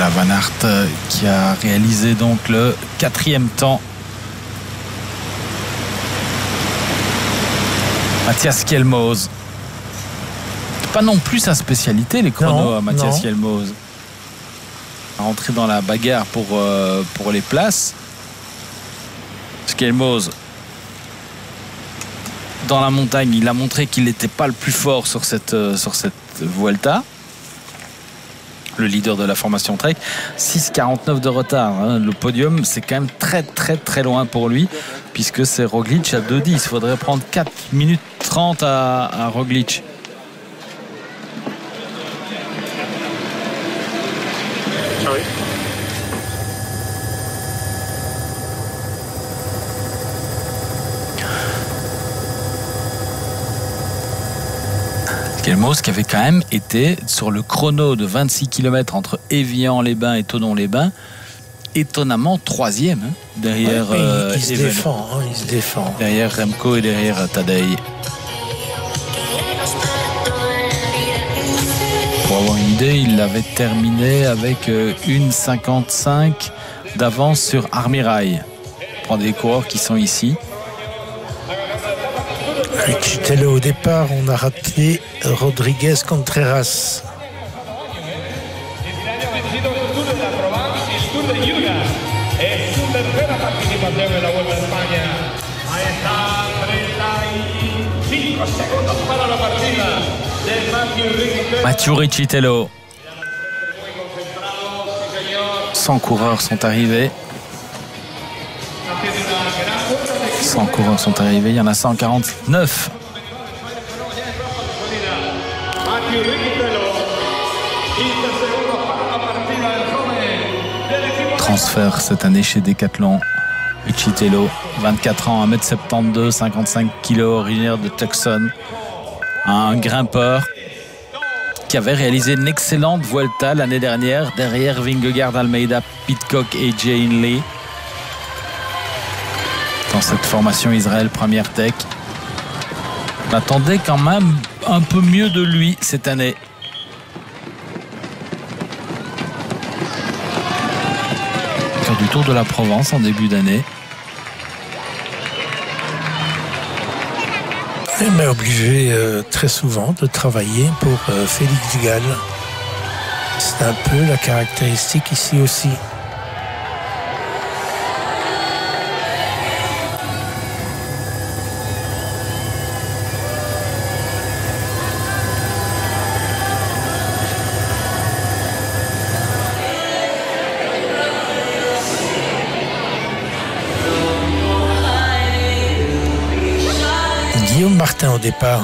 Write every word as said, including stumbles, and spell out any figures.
Voilà, Van Aert euh, qui a réalisé donc le quatrième temps. Mathias Kjelmoes. C'est pas non plus sa spécialité, les chronos Non, à Mathias non. Kjelmoes. Rentrer dans la bagarre pour, euh, pour les places. Kjelmoes, dans la montagne, il a montré qu'il n'était pas le plus fort sur cette, euh, sur cette Vuelta. Le leader de la formation Trek, six quarante-neuf de retard, hein. Le podium, c'est quand même très très très loin pour lui, puisque c'est Roglic à deux dix. Il faudrait prendre quatre minutes trente à, à Roglic. Ah oui. Kjelmoes qui avait quand même été sur le chrono de vingt-six kilomètres entre Évian-les-Bains et Thonon-les-Bains, étonnamment troisième, hein, derrière Ouais, euh, il, il se Evenepoel. défend, hein, il se défend. Derrière Remco et derrière Tadej. Pour avoir une idée, il avait terminé avec une cinquante-cinq d'avance sur Armirail. Prendre des coureurs qui sont ici. Avec Chitelo au départ, on a raté Rodriguez Contreras. Mathieu Riccitello. cent coureurs sont arrivés. cent coureurs sont arrivés. Il y en a cent quarante-neuf. Transfert cette année chez Decathlon. Riccitello, vingt-quatre ans, un mètre soixante-douze, cinquante-cinq kilos, originaire de Tucson. Un grimpeur qui avait réalisé une excellente Vuelta l'année dernière derrière Vingegaard, Almeida, Pidcock et Jay Hindley. Dans cette formation Israël Première Tech. On attendait quand même un peu mieux de lui cette année. Sur du Tour de la Provence en début d'année. Mais obligé euh, très souvent de travailler pour euh, Félix Gall. C'est un peu la caractéristique ici aussi. Guillaume Martin au départ.